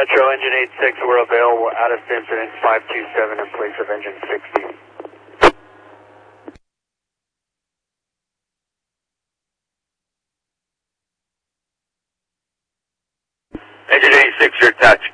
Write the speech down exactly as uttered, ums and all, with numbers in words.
Metro, engine eight six, we're available out of incident five two seven in place of engine sixty. Engine eighty-six, you're touch.